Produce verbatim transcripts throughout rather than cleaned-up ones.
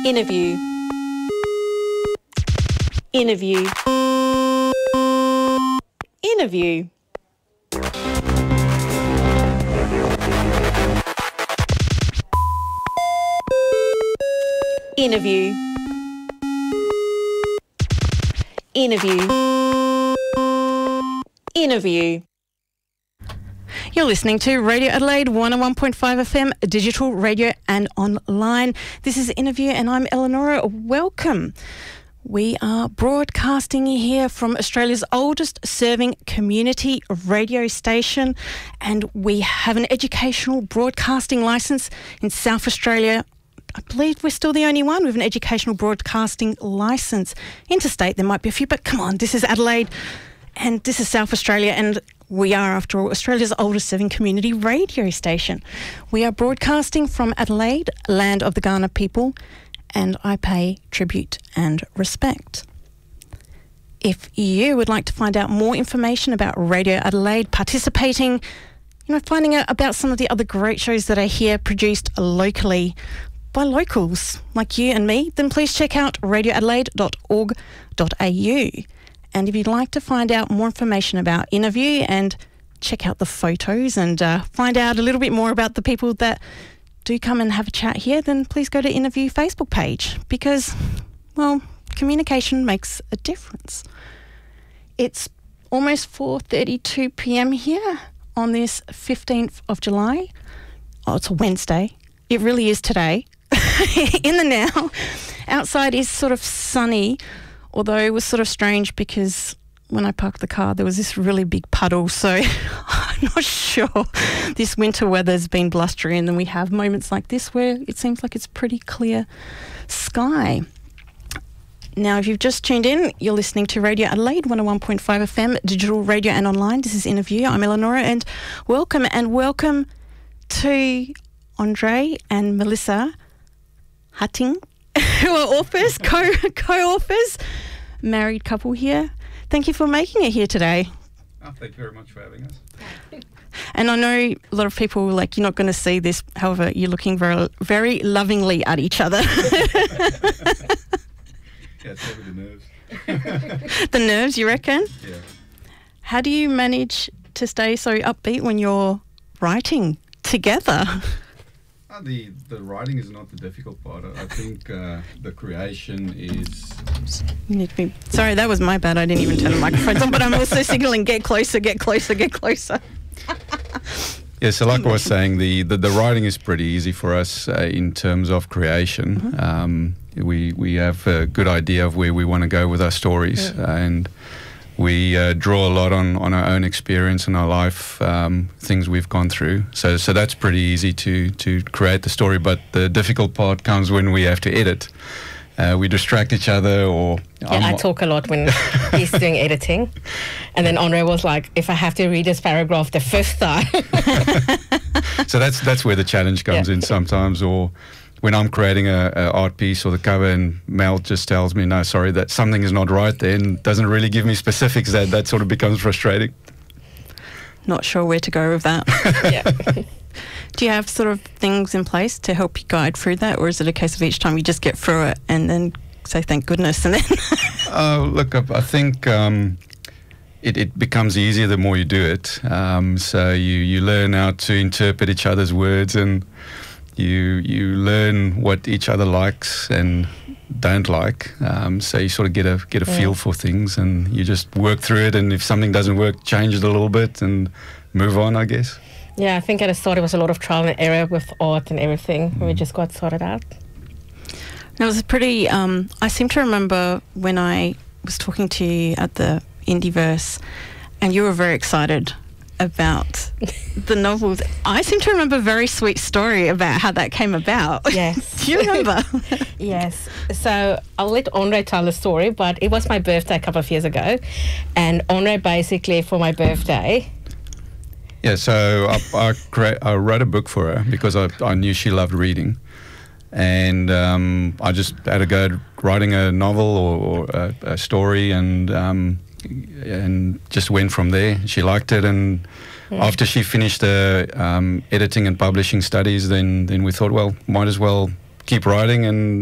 Interview. Interview. Interview. Interview. Interview. Interview. You're listening to Radio Adelaide one oh one point five F M, digital radio and online. This is Interview and I'm Eleonora. Welcome. We are broadcasting here from Australia's oldest serving community radio station, and we have an educational broadcasting licence in South Australia. I believe we're still the only one with an educational broadcasting licence. Interstate, there might be a few, but come on, this is Adelaide and this is South Australia, and we are, after all, Australia's oldest serving community radio station. We are broadcasting from Adelaide, land of the Kaurna people, and I pay tribute and respect. If you would like to find out more information about Radio Adelaide, participating, you know, finding out about some of the other great shows that are here produced locally by locals like you and me, then please check out radio adelaide dot org dot a u. And if you'd like to find out more information about Interview and check out the photos and uh, find out a little bit more about the people that do come and have a chat here, then please go to Interview Facebook page because, well, communication makes a difference. It's almost four thirty-two p m here on this fifteenth of July. Oh, it's a Wednesday. It really is today. In the now. Outside is sort of sunny, although it was sort of strange because when I parked the car, there was this really big puddle. So I'm not sure. This winter weather's been blustery, and then we have moments like this where it seems like it's pretty clear sky. Now, if you've just tuned in, you're listening to Radio Adelaide one oh one point five F M, digital radio and online. This is Interview. I'm Eleonora, and welcome and welcome to Andre and Melissa Hutting, who are authors, co, co-authors, married couple here. Thank you for making it here today. Oh, thank you very much for having us. And I know a lot of people were like, you're not going to see this, however, you're looking very, very lovingly at each other. Yeah, it's over the nerves. The nerves, you reckon? Yeah. How do you manage to stay so upbeat when you're writing together? Uh, the, the writing is not the difficult part. I, I think uh, the creation is... You need to be... Sorry, that was my bad. I didn't even turn the microphones on, but I'm also signalling, get closer, get closer, get closer. Yeah, so like I was saying, the, the, the writing is pretty easy for us uh, in terms of creation. Mm-hmm. Um, we, we have a good idea of where we want to go with our stories, yeah. uh, and we uh, draw a lot on, on our own experience in our life, um, things we've gone through. So so that's pretty easy to, to create the story, but the difficult part comes when we have to edit. Uh, we distract each other or... Yeah, I'm, I talk a lot when he's doing editing. And then Andre was like, if I have to read this paragraph the first time. So that's that's where the challenge comes yeah. in sometimes, or when I'm creating a, a art piece or the cover and Mel just tells me, no, sorry, that something is not right there and doesn't really give me specifics, that, that sort of becomes frustrating. Not sure where to go with that. Yeah. Do you have sort of things in place to help you guide through that, or is it a case of each time you just get through it and then say thank goodness and then... uh, look, I, I think um, it, it becomes easier the more you do it. Um, so you, you learn how to interpret each other's words, and you you learn what each other likes and don't like. Um, so you sort of get a get a yeah. feel for things, and you just work through it. And if something doesn't work, change it a little bit and move on, I guess. Yeah, I think at the start it was a lot of trial and error with art and everything. Mm. We just got sorted out. It was pretty... Um, I seem to remember when I was talking to you at the Indieverse, and you were very excited about the novels. I seem to remember a very sweet story about how that came about. Yes. Do you remember? Yes. So I'll let Andre tell the story, but it was my birthday a couple of years ago, and Andre basically, for my birthday... Yeah, so I, I, crea- I wrote a book for her because I, I knew she loved reading. And um, I just had a go at writing a novel or, or a, a story, and um, and just went from there. She liked it, and yeah. after she finished the um, editing and publishing studies, then then we thought, well, might as well keep writing, and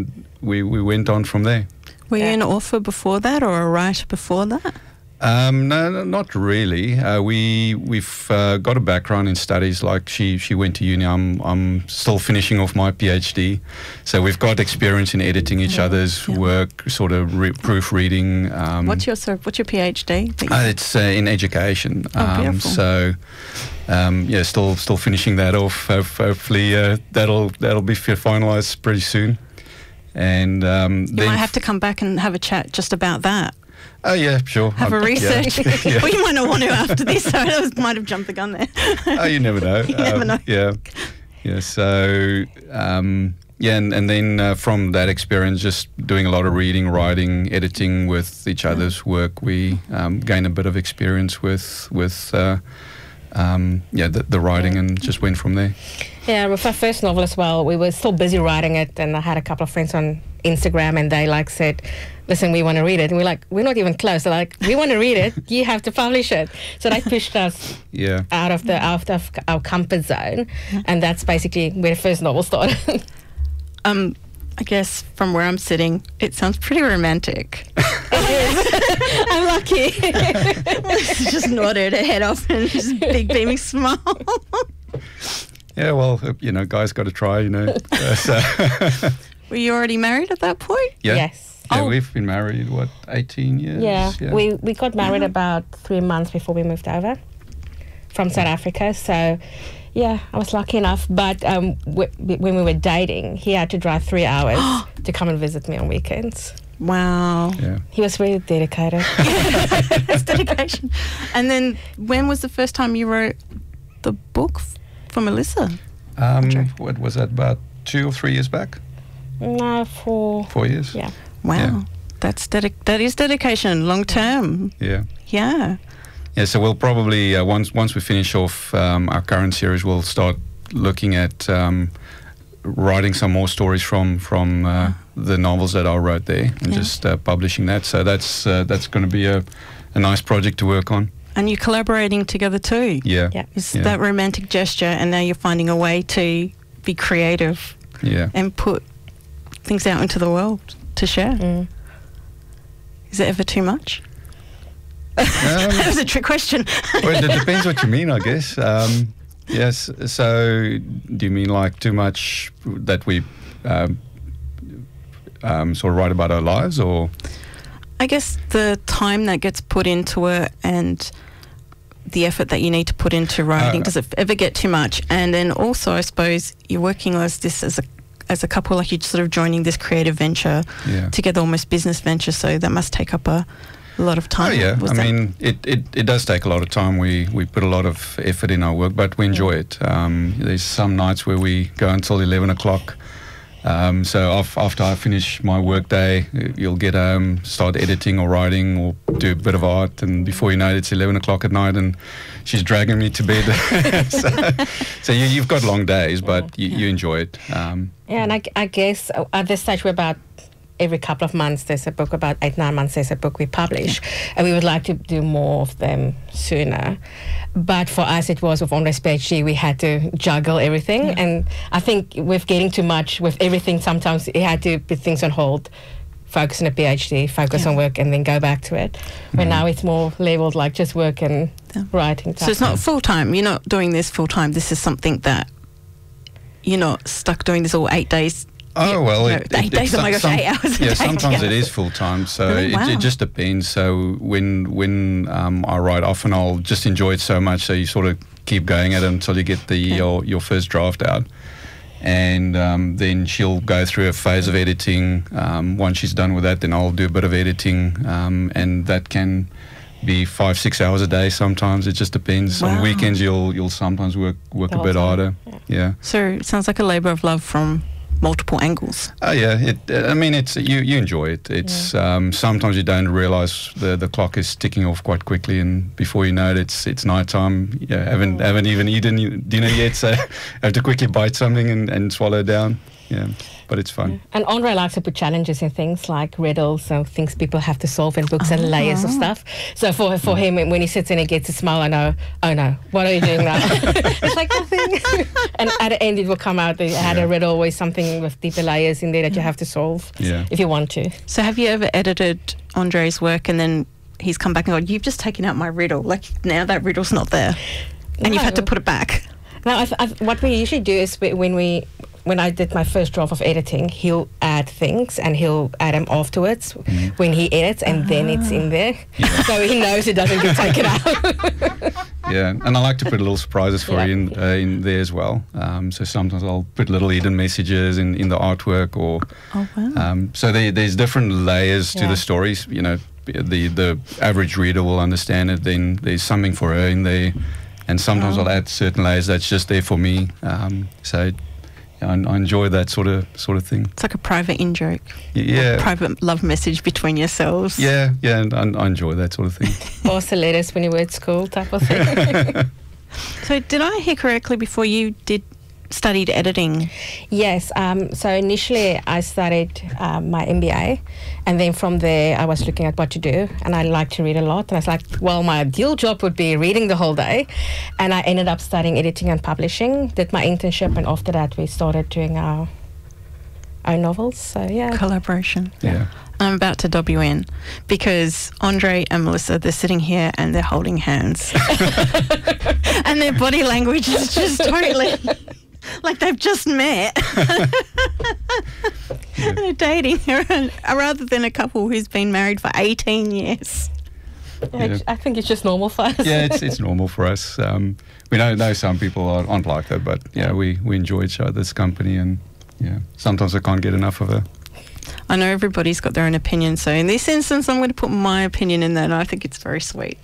we, we went on from there. Were you Yeah. an author before that or a writer before that? Um, no, no, not really. Uh, we we've uh, got a background in studies. Like she she went to uni. I'm I'm still finishing off my PhD, so we've got experience in editing each other's Yeah. work, sort of re- proofreading. Um, What's your so what's your PhD? that you- uh, it's uh, in education. Oh, um, beautiful. so um, yeah, still still finishing that off. Hope- Hopefully uh, that'll that'll be fi- finalised pretty soon. And um, you then might have to come back and have a chat just about that. Oh yeah, sure. Have a Um, yeah. research. Yeah. Well, you might not want to after this, so I was- might have jumped the gun there. Oh, you never know. You never Um, know. Yeah, yeah. So um, yeah, and, and then uh, from that experience, just doing a lot of reading, writing, editing with each other's work, we um, gained a bit of experience with with uh, um, yeah the, the writing, and just went from there. Yeah, with our first novel as well, we were still busy writing it, and I had a couple of friends on Instagram, and they like said, "Listen, we want to read it." And we're like, "We're not even close." They're like, "We want to read it. You have to publish it." So they pushed us Yeah. out of the out of our comfort zone, and that's basically where the first novel started. Um, I guess from where I'm sitting, it sounds pretty romantic. I'm lucky. Just nodded her head off and just big beaming smile. Yeah. Well, uh, you know, guys got to try. You know. Uh, so Were you already married at that point? yeah. Yes. Yeah, Oh. we've been married what eighteen years. Yeah, we we got married Uh-huh. about three months before we moved over from South Africa. So, yeah, I was lucky enough. But um, w- when we were dating, he had to drive three hours to come and visit me on weekends. Wow. Yeah. He was very dedicated. That's dedication. And then when was the first time you wrote the book f- for Melissa? Um, Sure. what was that? About two or three years back? No, for Four years. yeah. Wow. Yeah. That's dedic- that is dedication, long term. Yeah. Yeah. Yeah, so we'll probably uh, once once we finish off um, our current series, we'll start looking at um, writing some more stories from from uh, the novels that I wrote there, and Yeah. just uh, publishing that. So that's uh, that's going to be a, a nice project to work on. And you're collaborating together too. Yeah, Yeah. It's Yeah. that romantic gesture, and now you're finding a way to be creative yeah. and put things out into the world to share. Mm. Is it ever too much? Um, That was a trick question. well, it depends what you mean, I guess. Um, yes. So, do you mean like too much that we um, um, sort of write about our lives, or? I guess the time that gets put into it and the effort that you need to put into writing, Uh, does it ever get too much? And then also, I suppose you're working as this as a as a couple, like you're sort of joining this creative venture Yeah. together, almost business venture. So that must take up a, a lot of time. Oh yeah, Was I that- mean it, it, it does take a lot of time. We we put a lot of effort in our work, but we enjoy it. Um, there's some nights where we go until eleven o'clock. Um, so af- after I finish my work day, you'll get home, start editing or writing or do a bit of art, and before you know it, it's eleven o'clock at night, and she's dragging me to bed. so so you, you've got long days, but you, you enjoy it. Um, Yeah, and I, I guess uh, at this stage we're about every couple of months there's a book, about eight, nine months there's a book we publish, and we would like to do more of them sooner. But for us it was with Andre's PhD, we had to juggle everything, and I think with getting too much with everything, sometimes you had to put things on hold, focus on a PhD, focus Yeah. on work, and then go back to it. But now it's more leveled, like just work and Yeah. writing. So it's not full time. You're not doing this full time. This is something that you're not stuck doing this all eight days. Oh Yeah, well, no, it, eight it, days, it, oh my gosh, eight hours a Yeah, day. sometimes Yeah. it is full time. So Really? it, Wow. it just depends. So when when um, I write, often I'll just enjoy it so much, so you sort of keep going at it until you get the Yeah. your your first draft out, and um, then she'll go through a phase of editing. Um, once she's done with that, then I'll do a bit of editing, um, and that can be five six hours a day. Sometimes it just depends. Wow. On weekends, you'll you'll sometimes work work The a whole bit time. harder. Yeah. Yeah. So it sounds like a labour of love from multiple angles. Oh yeah, it, I mean it's you, you enjoy it. It's um, sometimes you don't realise the, the clock is ticking off quite quickly, and before you know it, it's it's night time. Yeah, haven't haven't even eaten dinner yet, so I have to quickly bite something and, and swallow it down. yeah, but it's fun. And Andre likes to put challenges in things like riddles and things people have to solve in books, oh. and layers of stuff. So for for him, when he sits and he gets a smile, I know, oh no, what are you doing now? It's like nothing. And at the end, it will come out. They had yeah. a riddle, always something with deeper layers in there that you have to solve yeah. if you want to. So have you ever edited Andre's work and then he's come back and gone, you've just taken out my riddle, like now that riddle's not there, and no. you've had to put it back? No, I th- I th- what we usually do is we, when we when I did my first draft of editing, he'll add things and he'll add them afterwards mm. when he edits, and uh-huh. then it's in there, yeah. so he knows it doesn't get taken out. Yeah, and I like to put little surprises for yeah. you in, uh, in there as well. Um, so sometimes I'll put little hidden messages in, in the artwork, or oh wow. Um, so there, there's different layers to yeah. the stories. You know, the the average reader will understand it. Then there's something for her in there, and sometimes oh. I'll add certain layers that's just there for me. Um, so. I, I enjoy that sort of sort of thing. It's like a private in joke. Yeah. A private love message between yourselves. Yeah, yeah, and I, I enjoy that sort of thing. Also letters when you were at school type of thing. So did I hear correctly before you did studied editing? Yes. Um, so initially I studied um, my M B A, and then from there I was looking at what to do, and I like to read a lot, and I was like, well, my ideal job would be reading the whole day, and I ended up studying editing and publishing, did my internship, and after that we started doing our own novels. So yeah, collaboration. Yeah. I'm about to dob you in because Andre and Melissa, they're sitting here and they're holding hands and their body language is just totally like they've just met. And they're dating rather than a couple who's been married for eighteen years. Yeah. I think it's just normal for us. Yeah, it's it's normal for us. Um, we know, know some people aren't, aren't like that, but yeah, we, we enjoy each other's company, and yeah, sometimes I can't get enough of her. I know everybody's got their own opinion, so in this instance, I'm going to put my opinion in there, and I think it's very sweet.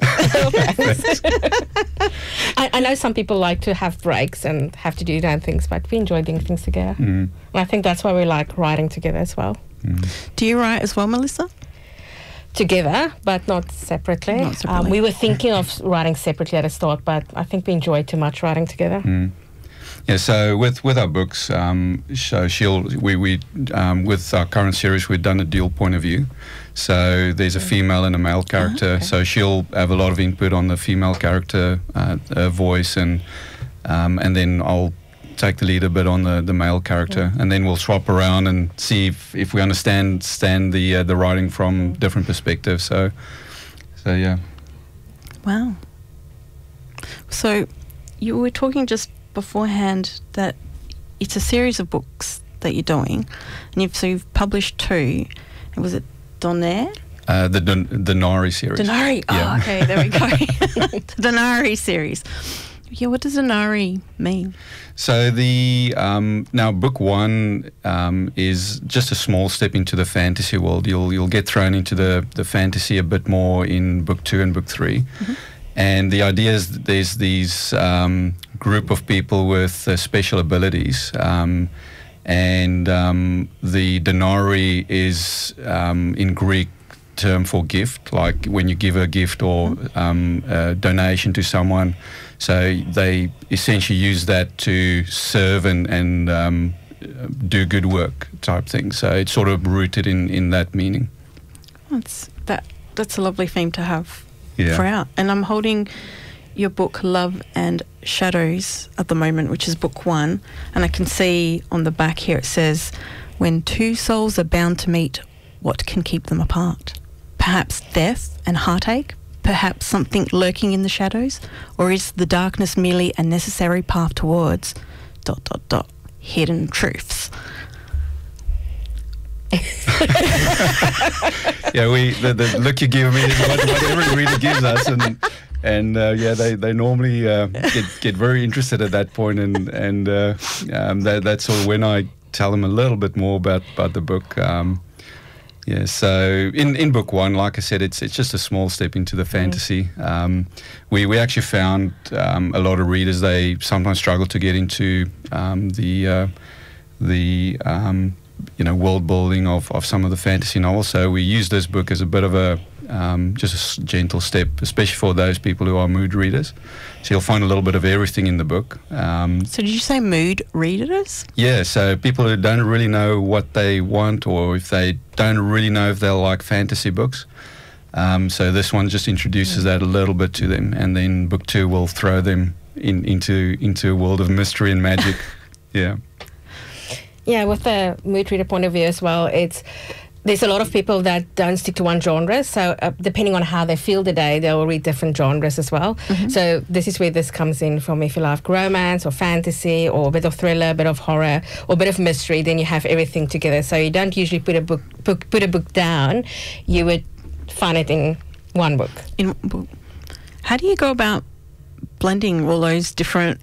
I, I know some people like to have breaks and have to do their own things, but we enjoy doing things together. Mm. And I think that's why we like writing together as well. Mm. Do you write as well, Melissa? Together, but not separately. Not separately. Um, we were thinking of writing separately at the start, but I think we enjoy too much writing together. Mm. Yeah, so with, with our books, um, so she'll we we um, with our current series, we've done a dual point of view. So there's a female and a male character. Oh, okay. So she'll have a lot of input on the female character uh, uh, voice, and um, and then I'll take the lead a bit on the, the male character, yeah. and then we'll swap around and see if, if we understand stand the uh, the writing from different perspectives. So so yeah. Wow. So you were talking just beforehand that it's a series of books that you're doing, and you've so you've published two. And was it Donaire? Uh, the Don- Denari series. Denari. Yeah. Oh, okay, there we go. The Denari series. Yeah, what does Denari mean? So the um, now book one um, is just a small step into the fantasy world. You'll you'll get thrown into the the fantasy a bit more in book two and book three. Mm-hmm. And the idea is that there's these um, group of people with uh, special abilities, um, and um, the Denari is um, in Greek term for gift, like when you give a gift or um, a donation to someone. So they essentially use that to serve and, and um, do good work type thing. So it's sort of rooted in, in that meaning. That's that. That's a lovely theme to have. Yeah. For out. And I'm holding your book Love and Shadows at the moment, which is book one, and I can see on the back here it says, when two souls are bound to meet, what can keep them apart? Perhaps death and heartache, perhaps something lurking in the shadows, or is the darkness merely a necessary path towards dot dot dot hidden truths? Yeah, we the, the look you give me is what, what every reader gives us, and and uh, yeah, they they normally uh, get get very interested at that point, and and uh, um, that that's sort of when I tell them a little bit more about about the book. Um, yeah, so in, in book one, like I said, it's it's just a small step into the fantasy. Um, we we actually found um, a lot of readers, they sometimes struggle to get into um, the uh, the um, you know, world building of, of some of the fantasy novels. So we use this book as a bit of a um, just a s- gentle step, especially for those people who are mood readers. So you'll find a little bit of everything in the book. Um, So did you say mood readers? yeah, so people who don't really know what they want, or if they don't really know if they'll like fantasy books. Um, so this one just introduces that a little bit to them, and then book two will throw them in, into into a world of mystery and magic. Yeah. Yeah, with the mood reader point of view as well, it's there's a lot of people that don't stick to one genre. So uh, depending on how they feel the day, they'll read different genres as well. Mm-hmm. So this is where this comes in from. If you like romance or fantasy or a bit of thriller, a bit of horror or a bit of mystery, then you have everything together. So you don't usually put a book, book put a book down. You would find it in one book. In how do you go about blending all those different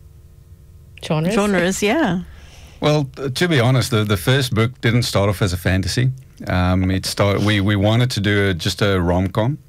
Genres. genres? Yeah. Well, uh, to be honest, the, the first book didn't start off as a fantasy. Um, it started. We, we wanted to do a, just a rom-com.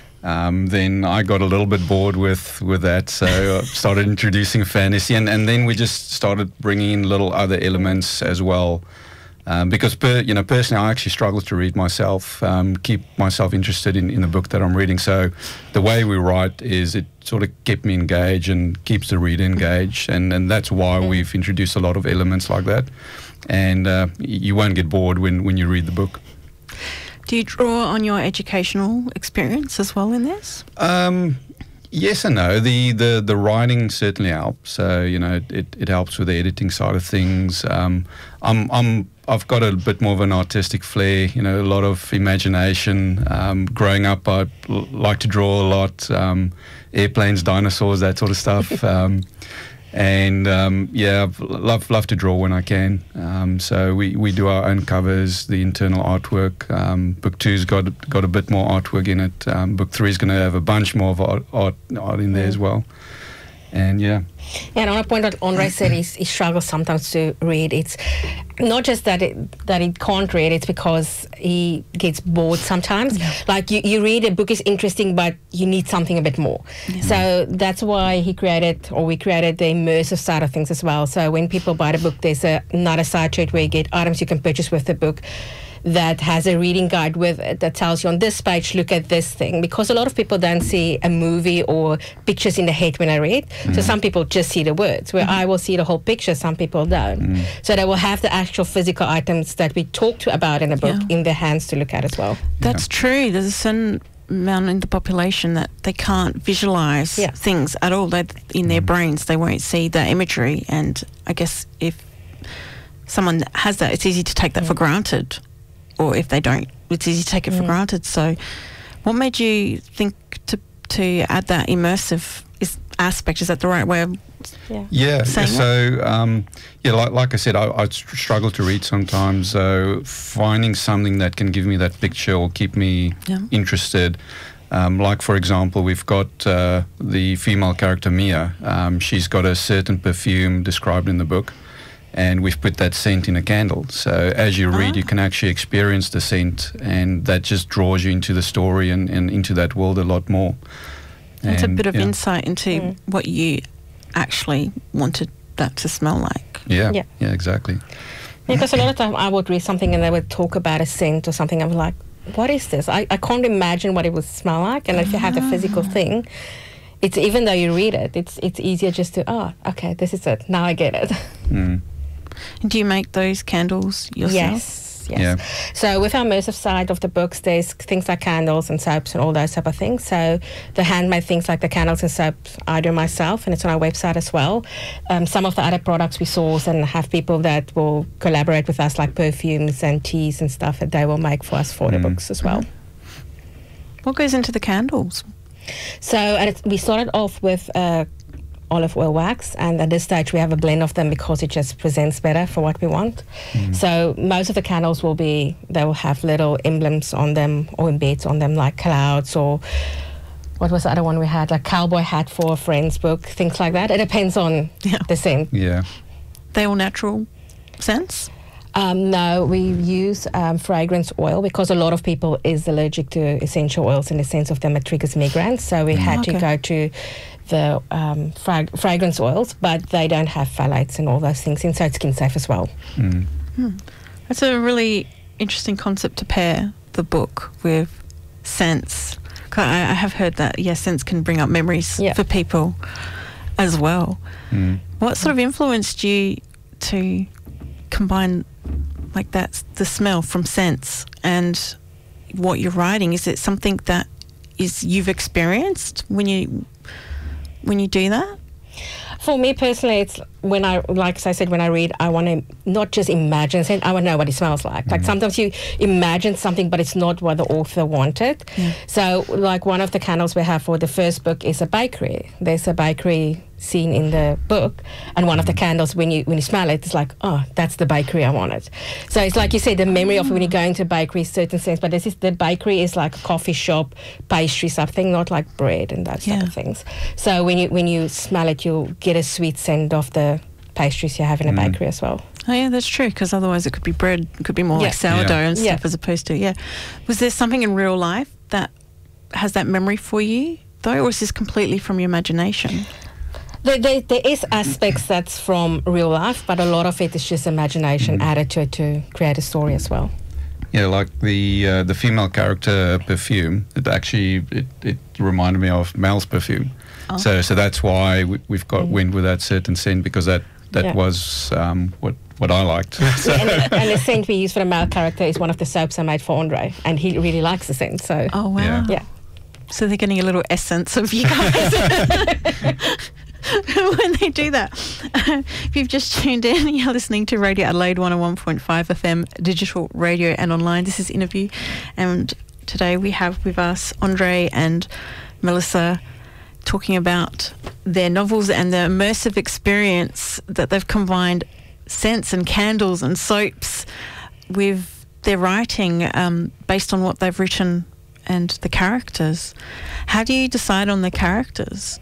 Um, then I got a little bit bored with, with that, so I started introducing fantasy, and, and then we just started bringing in little other elements as well. Um, because per, you know, personally, I actually struggle to read myself, um, keep myself interested in, in the book that I'm reading. So the way we write is it sort of kept me engaged and keeps the reader engaged, and, and that's why we've introduced a lot of elements like that. And uh, you won't get bored when, when you read the book. Do you draw on your educational experience as well in this? Um, yes and no. The, the, the writing certainly helps. So, you know, it, it helps with the editing side of things. Um, I'm, I'm, I've got a bit more of an artistic flair, you know, a lot of imagination. Um, growing up, I l- like to draw a lot, um, airplanes, dinosaurs, that sort of stuff. um, and, um, yeah, I've love, love to draw when I can. Um, so we, we do our own covers, the internal artwork. Um, book two's got, got a bit more artwork in it. Um, book three's going to have a bunch more of art, art, art in there as well. And, yeah. Yeah, and on a point that Andre said, he, he struggles sometimes to read. It's not just that it, that he can't read, it's because he gets bored sometimes. Yeah. Like you, you read a book is interesting, but you need something a bit more. Yeah. So that's why he created, or we created the immersive side of things as well. So when people buy the book, there's a, another side to it where you get items you can purchase with the book that has a reading guide with it that tells you on this page, look at this thing. Because a lot of people don't see a movie or pictures in the head when I read. Mm. So some people just see the words, where mm. I will see the whole picture, some people don't. Mm. So they will have the actual physical items that we talked about in the book yeah. in their hands to look at as well. That's yeah. true. There's a certain amount in the population that they can't visualise yeah. things at all. They in their brains, they won't see the imagery. And I guess if someone has that, it's easy to take that mm. for granted. Or if they don't, it's easy to take it mm. for granted. So what made you think to to add that immersive is, aspect? Is that the right way of yeah. yeah saying so, um, yeah, like, like I said, I, I struggle to read sometimes. So finding something that can give me that picture or keep me yeah. interested. Um, like, for example, we've got uh, the female character, Mia. Um, she's got a certain perfume described in the book. And we've put that scent in a candle. So as you read, oh. you can actually experience the scent, and that just draws you into the story and, and into that world a lot more. It's a bit of yeah. insight into mm. what you actually wanted that to smell like. Yeah, yeah, yeah exactly. Yeah, because a lot of time I would read something and they would talk about a scent or something. I'm like, what is this? I, I can't imagine what it would smell like. And if you have the physical thing, it's even though you read it, it's it's easier just to, oh, okay, this is it. Now I get it. Mm. Do you make those candles yourself? Yes, yes. Yeah. So with our immersive side of the books, there's things like candles and soaps and all those type of things. So the handmade things like the candles and soaps I do myself, and it's on our website as well. Um, some of the other products we source and have people that will collaborate with us, like perfumes and teas and stuff that they will make for us for mm. the books as well. What goes into the candles? So and it's, we started off with uh, olive oil wax, and at this stage we have a blend of them because it just presents better for what we want. Mm. So most of the candles will be, they will have little emblems on them or embeds on them, like clouds, or what was the other one we had, a cowboy hat for a friend's book, things like that. It depends on yeah. the scent. Yeah. They all natural scents? Um, no, we use um, fragrance oil because a lot of people is allergic to essential oils in the sense of them it triggers migraines. So we mm. had okay. to go to the um, fra- fragrance oils, but they don't have phthalates and all those things in, so it's skin safe as well. Mm. Hmm. That's a really interesting concept to pair the book with scents. I, I have heard that, yeah, scents can bring up memories Yeah. for people as well. Mm. What sort of influenced you to combine like that, the smell from scents and what you're writing? Is it something that is you've experienced when you when you do that? For me personally, it's when I, like I said, when I read, I want to not just imagine scent, I want to know what it smells like. Like sometimes you imagine something, but it's not what the author wanted. Yeah. So, like one of the candles we have for the first book is a bakery. There's a bakery scene in the book, and one of the candles, when you when you smell it, it's like, oh, that's the bakery I wanted. So it's like you said, the memory of when you go into a bakery, certain sense, but this is the bakery is like a coffee shop, pastry something, not like bread and those type Yeah. of things. So when you when you smell it, you'll get a sweet scent of the pastries you have in a bakery as well. Oh yeah, that's true, because otherwise it could be bread, it could be more Yeah. like sourdough Yeah. and stuff Yeah. as opposed to, yeah. Was there something in real life that has that memory for you though, or is this completely from your imagination? There, there, there is aspects that's from real life, but a lot of it is just imagination added to it to create a story as well. Yeah, like the uh, the female character perfume. It actually it, it reminded me of Mel's perfume. Oh. So so that's why we, we've got went with that certain scent, because that that Yeah. was um, what what I liked. So, and, and the scent we use for the male character is one of the soaps I made for Andre, and he really likes the scent. So Oh wow. Yeah. yeah. So they're getting a little essence of you guys when they do that. If you've just tuned in, you're listening to Radio Adelaide one oh one point five F M, digital radio and online. This is Interview, and today we have with us Andre and Melissa talking about their novels and the immersive experience that they've combined scents and candles and soaps with their writing um, based on what they've written and the characters. How do you decide on the characters?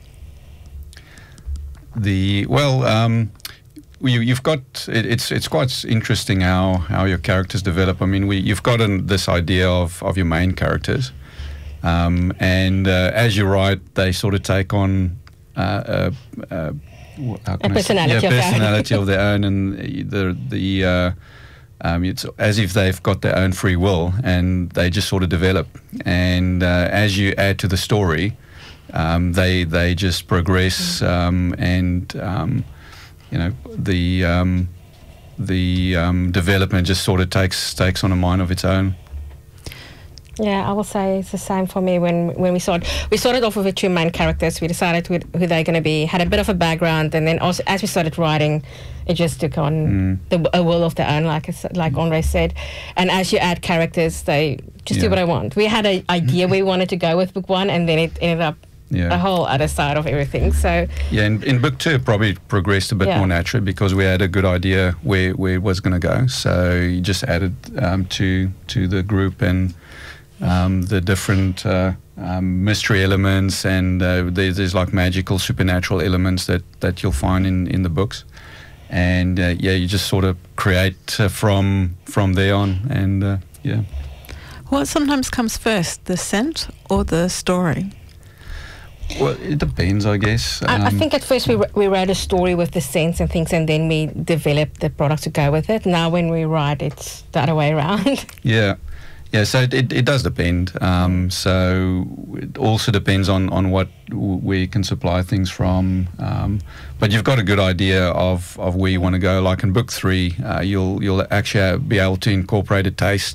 the well, um, you, you've got it, it's it's quite interesting how, how your characters develop. I mean, we you've got an, this idea of, of your main characters, um, and uh, as you write, they sort of take on uh, uh, uh, how can A I say- personality yeah, of their own. personality of their own, and the the. Uh, Um, it's as if they've got their own free will, and they just sort of develop. And uh, as you add to the story, um, they they just progress, um, and um, you know the um, the um, development just sort of takes takes on a mind of its own. Yeah, I will say it's the same for me. When when we started, we started off with the two main characters. We decided who, who they're going to be, had a bit of a background, and then also as we started writing, it just took on Mm. the, a will of their own, like I s- like Andre said. And as you add characters, they just do Yeah. what I want. We had an idea we wanted to go with book one, and then it ended up Yeah. a whole other side of everything. So Yeah, in, in book two, it probably progressed a bit Yeah. more naturally because we had a good idea where, where it was going to go. So you just added um, to to the group and um, the different uh, um, mystery elements, and uh, there's, there's like magical, supernatural elements that, that you'll find in, in the books. And uh, yeah, you just sort of create uh, from from there on, and uh, yeah. What sometimes comes first, the scent or the story? Well, it depends, I guess. I, I Um, think at first we, we wrote a story with the sense and things, and then we developed the product to go with it. Now when we write, it's the other way around. Yeah, yeah. So it, it, it does depend. Um, so it also depends on on what where you can supply things from. Um, but you've got a good idea of, of where you want to go. Like in book three, uh, you'll you'll actually be able to incorporate a taste